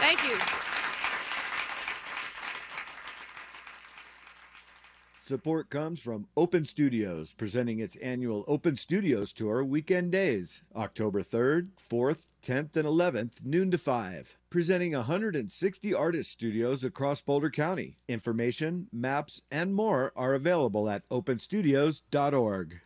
Thank you. Support comes from Open Studios, presenting its annual Open Studios Tour weekend days, October 3rd, 4th, 10th, and 11th, noon to 5. Presenting 160 artist studios across Boulder County. Information, maps, and more are available at openstudios.org.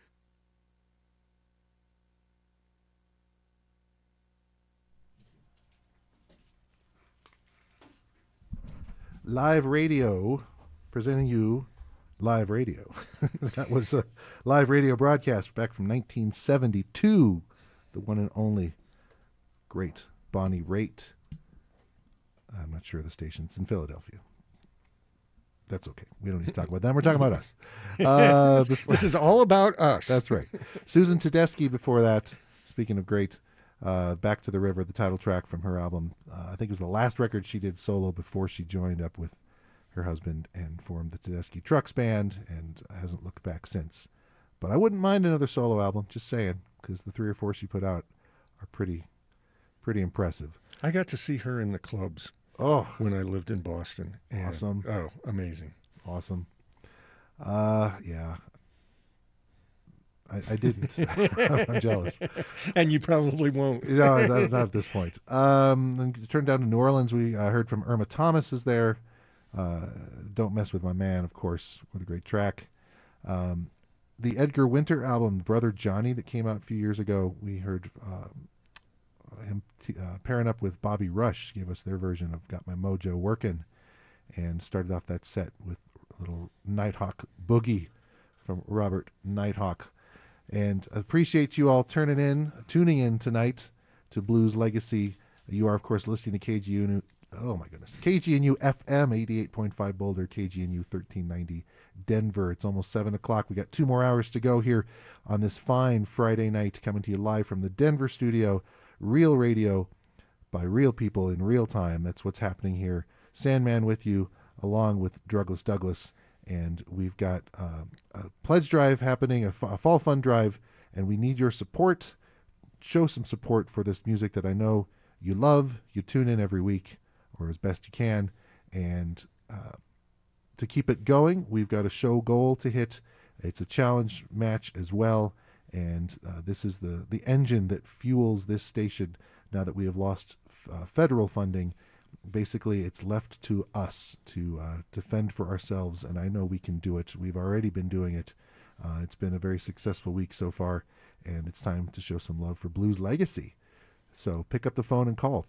Live radio, presenting you live radio. That was a live radio broadcast back from 1972. The one and only great Bonnie Raitt. I'm not sure of the station. It's in Philadelphia. That's okay. We don't need to talk about them. We're talking about us. This is all about us. That's right. Susan Tedeschi before that. Speaking of great, Back to the River, the title track from her album. I think it was the last record she did solo before she joined up with her husband and formed the Tedeschi Trucks Band, and hasn't looked back since. But I wouldn't mind another solo album, just saying, because the 3 or 4 she put out are pretty impressive. I got to see her in the clubs when I lived in Boston. And, awesome. Oh, amazing. Awesome. Yeah. I didn't. I'm jealous. And you probably won't. No, not at this point. Then turn down to New Orleans. We heard from Irma Thomas is there. Don't Mess With My Man, of course. What a great track. The Edgar Winter album, Brother Johnny, that came out a few years ago, we heard him pairing up with Bobby Rush, gave us their version of Got My Mojo Workin', and started off that set with a little Nighthawk Boogie from Robert Nighthawk. And appreciate you all tuning in tonight to Blues Legacy. You are, of course, listening to KGNU. Oh, my goodness. KGNU FM 88.5 Boulder, KGNU 1390 Denver. It's almost 7 o'clock. We got 2 more hours to go here on this fine Friday night, coming to you live from the Denver studio. Real radio by real people in real time. That's what's happening here. Sandman with you, along with Drugless Douglas. And we've got a pledge drive happening, a fall fund drive, and we need your support. Show some support for this music that I know you love. You tune in every week, or as best you can. And to keep it going, we've got a show goal to hit. It's a challenge match as well. And this is the engine that fuels this station now that we have lost federal funding. Basically, it's left to us to fend for ourselves, and I know we can do it. We've already been doing it. It's been a very successful week so far, and it's time to show some love for Blues Legacy. So pick up the phone and call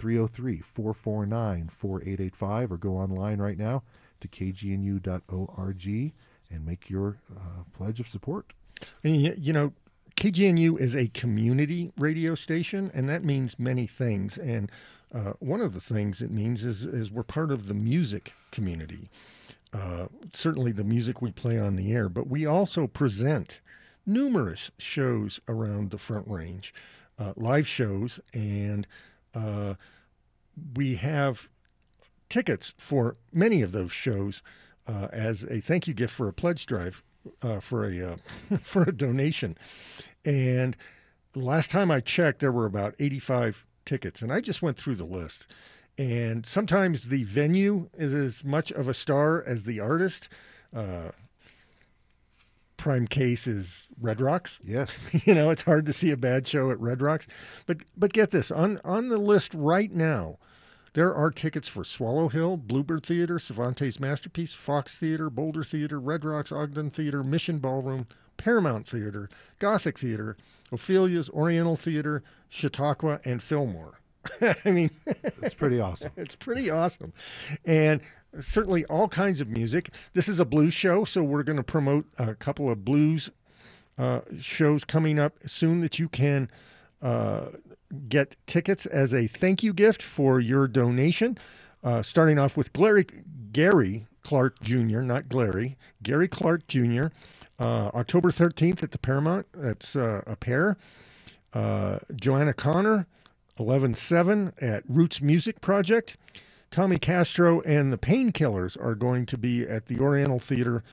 303-449-4885, or go online right now to kgnu.org and make your pledge of support. And, you know, KGNU is a community radio station, and that means many things. And one of the things it means is we're part of the music community. Certainly the music we play on the air, but we also present numerous shows around the Front Range, live shows, and we have tickets for many of those shows as a thank you gift for a pledge drive for a donation. And the last time I checked, there were about 85 tickets, and I just went through the list. And sometimes the venue is as much of a star as the artist. Prime case is Red Rocks. Yes. You know, it's hard to see a bad show at Red Rocks. But get this, on the list right now, there are tickets for Swallow Hill, Bluebird Theater, Cervantes Masterpiece, Fox Theater, Boulder Theater, Red Rocks, Ogden Theater, Mission Ballroom, Paramount Theater, Gothic Theater, Ophelia's Oriental Theater, Chautauqua, and Fillmore. I mean, it's pretty awesome. It's pretty awesome. And certainly all kinds of music. This is a blues show, so we're going to promote a couple of blues shows coming up soon that you can get tickets as a thank you gift for your donation. Starting off with Gary Clark Jr., not Glary, Gary Clark Jr., October 13th at the Paramount. That's a pair. Joanna Connor, 11/7 at Roots Music Project. Tommy Castro and the Painkillers are going to be at the Oriental Theater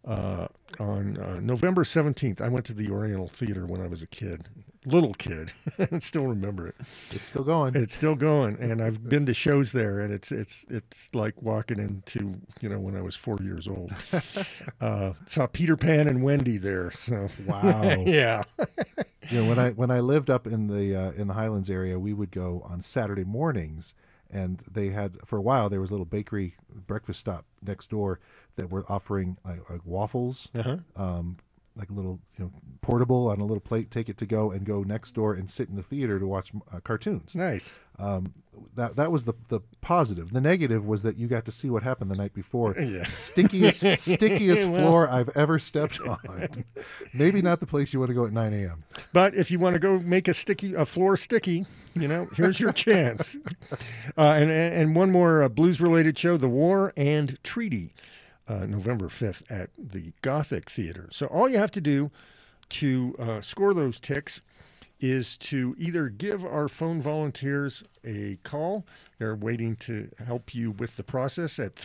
on November 17th. I went to the Oriental Theater when I was a kid, little kid. I still remember it. It's still going. It's still going, and I've been to shows there, and it's like walking into when I was 4 years old. Saw Peter Pan and Wendy there. So Wow. yeah. When I lived up in the Highlands area, we would go on Saturday mornings, and they had, for a while, there was a little bakery breakfast stop next door that were offering like waffles, like a little portable on a little plate. Take it to go and go next door and sit in the theater to watch cartoons. Nice. That was the positive. The negative was that you got to see what happened the night before. Yeah. Stickiest floor I've ever stepped on. Maybe not the place you want to go at 9 a.m. But if you want to go make a floor sticky, here's your chance. And one more blues-related show, The War and Treaty, November 5th at the Gothic Theater. So all you have to do to score those ticks is to either give our phone volunteers a call. They're waiting to help you with the process at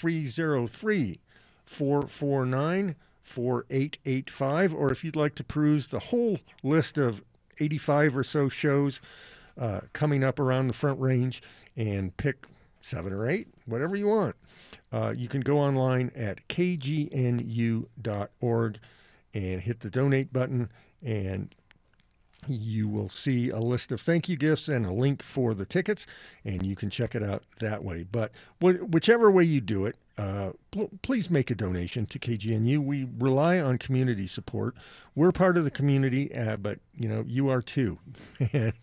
303-449-4885. Or if you'd like to peruse the whole list of 85 or so shows coming up around the Front Range and pick 7 or 8, whatever you want, you can go online at kgnu.org and hit the donate button, and you will see a list of thank you gifts and a link for the tickets, and you can check it out that way. But whichever way you do it, please make a donation to KGNU. We rely on community support. We're part of the community, but you are too. And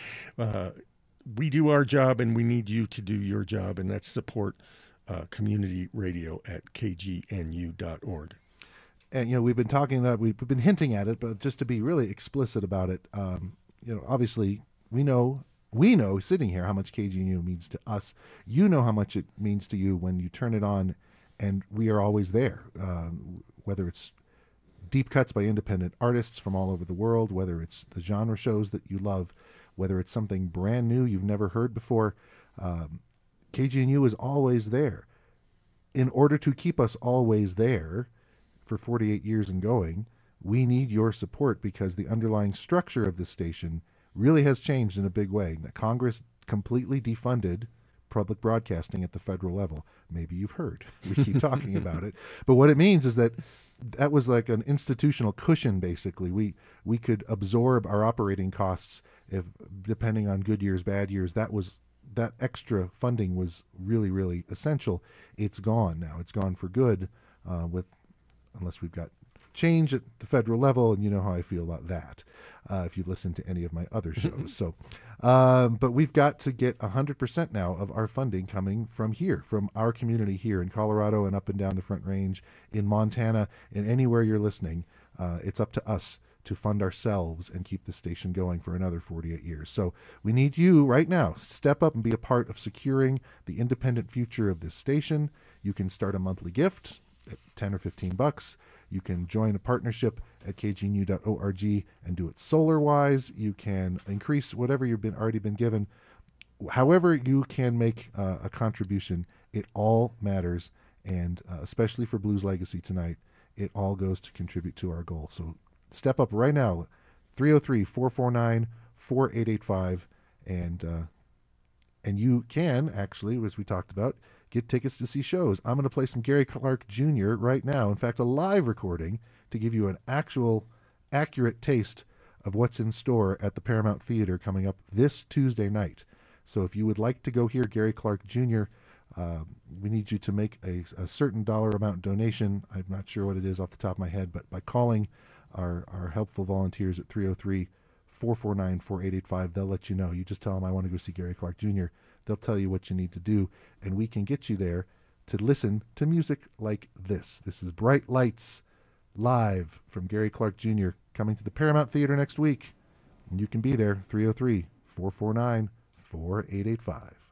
we do our job, and we need you to do your job, and that's support community radio at kgnu.org. And we've been talking about, we've been hinting at it, but just to be really explicit about it, obviously we know sitting here how much KGNU means to us. You know how much it means to you when you turn it on, and we are always there. Whether it's deep cuts by independent artists from all over the world, whether it's the genre shows that you love, whether it's something brand new you've never heard before, KGNU is always there. In order to keep us always there for 48 years and going, we need your support, because the underlying structure of this station really has changed in a big way. Congress completely defunded public broadcasting at the federal level. Maybe you've heard. We keep talking about it. But what it means is that was like an institutional cushion, basically. We could absorb our operating costs if, depending on good years, bad years. That extra funding was really, really essential. It's gone now. It's gone for good, unless we've got change at the federal level, and you know how I feel about that if you listen to any of my other shows. So, but we've got to get 100% now of our funding coming from here, from our community here in Colorado and up and down the Front Range, in Montana, and anywhere you're listening. It's up to us to fund ourselves and keep the station going for another 48 years. So we need you right now. Step up and be a part of securing the independent future of this station. You can start a monthly gift at 10 or 15 bucks. You can join a partnership at kgnu.org and do it solar-wise. You can increase whatever you've already been given. However you can make a contribution, it all matters, and especially for Blues Legacy tonight, it all goes to contribute to our goal. So step up right now, 303-449-4885, and you can actually, as we talked about, get tickets to see shows. I'm going to play some Gary Clark Jr. right now. In fact, a live recording to give you an actual, accurate taste of what's in store at the Paramount Theater coming up this Tuesday night. So if you would like to go hear Gary Clark Jr., we need you to make a certain dollar amount donation. I'm not sure what it is off the top of my head, but by calling our helpful volunteers at 303-449-4885, they'll let you know. You just tell them, I want to go see Gary Clark Jr. They'll tell you what you need to do, and we can get you there to listen to music like this. This is Bright Lights, live from Gary Clark Jr., coming to the Paramount Theater next week. And you can be there, 303-449-4885.